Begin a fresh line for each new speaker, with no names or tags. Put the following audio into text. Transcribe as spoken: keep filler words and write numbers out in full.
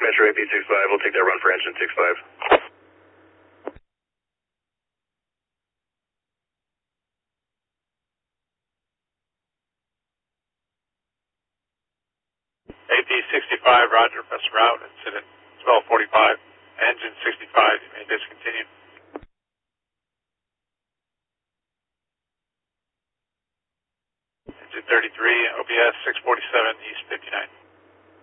Metro A P sixty-five, we'll take that run for engine sixty-five.
A P sixty-five, roger, best route, incident twelve forty-five, engine sixty-five, you may discontinue. Engine thirty-three, O B S six forty-seven, East fifty-nine.